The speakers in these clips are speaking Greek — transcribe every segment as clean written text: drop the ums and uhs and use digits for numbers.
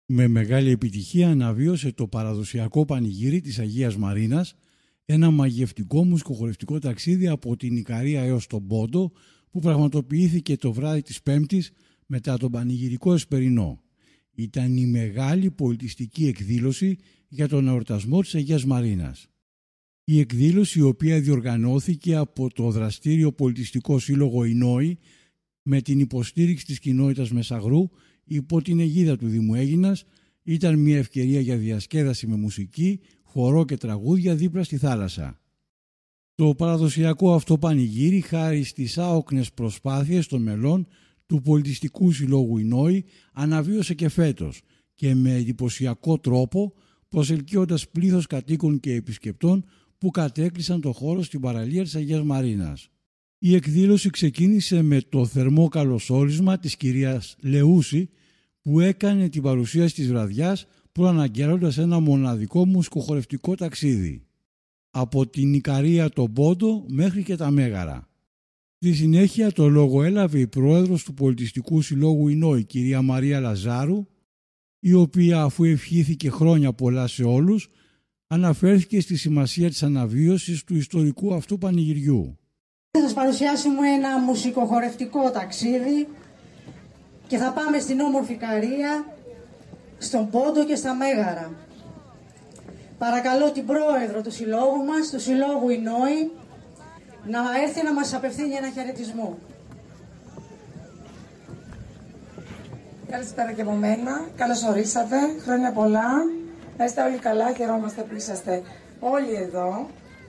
Με μεγάλη επιτυχία αναβίωσε το παραδοσιακό πανηγύρι της Αγίας Μαρίνας, ένα μαγευτικό μουσικοχορευτικό ταξίδι από την Ικαρία έως τον Πόντο που πραγματοποιήθηκε το βράδυ της Πέμπτης μετά τον πανηγυρικό εσπερινό. Ήταν η μεγάλη πολιτιστική εκδήλωση για τον εορτασμό της Αγίας Μαρίνας. Η εκδήλωση, η οποία διοργανώθηκε από το δραστήριο πολιτιστικό σύλλογο Ινόη με την υποστήριξη της κοινότητας Μεσαγρού υπό την αιγίδα του Δήμου Αίγινας, ήταν μια ευκαιρία για διασκέδαση με μουσική, χορό και τραγούδια δίπλα στη θάλασσα. Το παραδοσιακό αυτό πανηγύρι, χάρη στις άοκνες προσπάθειες των μελών του πολιτιστικού συλλόγου Ινόη, αναβίωσε και φέτος και με εντυπωσιακό τρόπο, προσελκύοντας πλήθος κατοίκων και επισκεπτών που κατέκλυσαν το χώρο στην παραλία της Αγίας Μαρίνας. Η εκδήλωση ξεκίνησε με το θερμό καλωσόρισμα της κυρίας Λεούση, που έκανε την παρουσίαση της βραδιάς προαναγγέλλοντας ένα μοναδικό μουσικοχορευτικό ταξίδι από την Ικαρία τον Πόντο μέχρι και τα Μέγαρα. Στη συνέχεια το λόγο έλαβε η πρόεδρος του Πολιτιστικού Συλλόγου Ινόη, κυρία Μαρία Λαζάρου, η οποία, αφού ευχήθηκε χρόνια πολλά σε όλους, αναφέρθηκε στη σημασία της αναβίωσης του ιστορικού αυτού πανηγυριού. Θα σας παρουσιάσουμε ένα μουσικοχορευτικό ταξίδι και θα πάμε στην όμορφη Ικαρία, στον Πόντο και στα Μέγαρα. Παρακαλώ την πρόεδρο του συλλόγου μας, του Συλλόγου Ινόη, να έρθει να μας απευθύνει ένα χαιρετισμό. Καλησπέρα και από μένα. Καλώς ορίσατε. Χρόνια πολλά. Να είστε όλοι καλά. Χαιρόμαστε που είσαστε όλοι εδώ.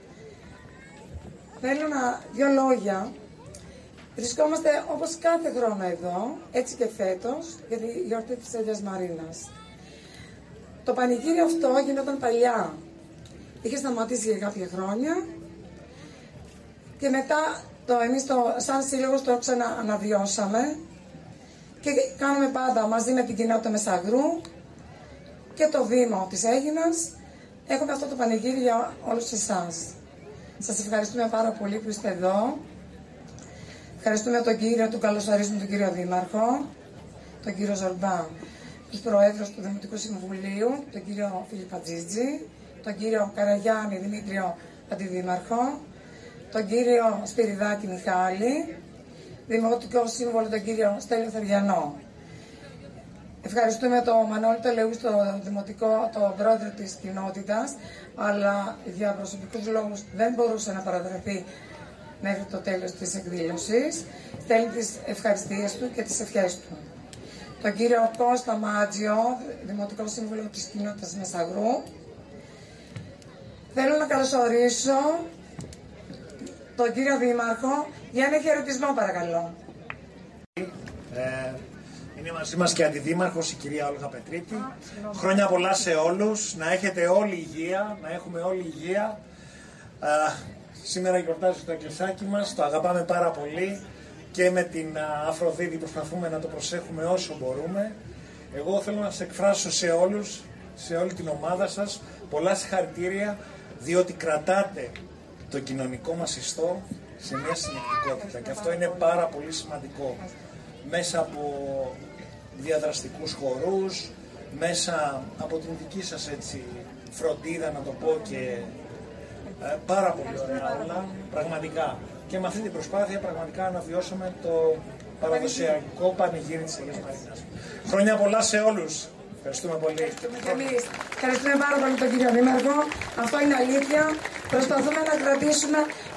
Θέλω δύο λόγια. Βρισκόμαστε όπως κάθε χρόνο εδώ, έτσι και φέτος, για τη γιορτή της Αγίας Μαρίνας. Το πανηγύρι αυτό γινόταν παλιά. Είχε σταματήσει για κάποια χρόνια και μετά εμείς σαν σύλλογος το ξανααναβιώσαμε και κάνουμε πάντα μαζί με την κοινότητα Μεσαγρού και το Δήμο της Αίγινας. Έχουμε αυτό το πανηγύρι για όλους εσάς. Σας ευχαριστούμε πάρα πολύ που είστε εδώ. Ευχαριστούμε τον καλωσορίζουμε τον κύριο Δήμαρχο, τον κύριο Ζορμπά, τους προέδρους του Δημοτικού Συμβουλίου, τον κύριο Φιλιππατζίτζη, τον κύριο Καραγιάννη Δημήτριο Αντιδήμαρχο, τον κύριο Σπυριδάκη Μιχάλη, Δημοτικό Σύμβολο τον κύριο Στέλιο Θεριανό. Ευχαριστούμε τον Μανώλη Τελεού, τον πρόεδρο της κοινότητας, αλλά για προσωπικούς λόγους δεν μπορούσε να παραδραπεί μέχρι το τέλος της εκδήλωσης. Θέλει τις ευχαριστίες του και τις ευχές του. Τον κύριο Κώστα Μάτζιο, Δημοτικό Σύμβουλο της κοινότητας Μεσαγρού. Θέλω να καλωσορίσω τον κύριο Δήμαρχο για ένα χαιρετισμό, παρακαλώ. Είναι μαζί μας και αντιδήμαρχος η κυρία Όλγα Πετρίτη. Χρόνια πολλά σε όλους, να έχετε όλη υγεία, να έχουμε όλη υγεία. Σήμερα γιορτάζει το εκκλησάκι μας, το αγαπάμε πάρα πολύ και με την Αφροδίτη προσπαθούμε να το προσέχουμε όσο μπορούμε. Εγώ θέλω να σας εκφράσω σε όλους, σε όλη την ομάδα σας, πολλά συγχαρητήρια, διότι κρατάτε το κοινωνικό μας ιστό σε μια συνεκτικότητα και αυτό είναι πάρα πολύ σημαντικό. Μέσα από διαδραστικούς χορούς, μέσα από την δική σας φροντίδα, να το πω, και πάρα πολύ ωραία όλα, πραγματικά. Και με αυτή την προσπάθεια πραγματικά αναβιώσαμε το παραδοσιακό πανηγύρι της Αγίας Μαρίνας. Χρόνια πολλά σε όλους. Ευχαριστούμε πολύ. Ευχαριστούμε πάρα πολύ τον κύριο Δήμαρχο. Αυτό είναι αλήθεια. Προσπαθούμε να κρατήσουμε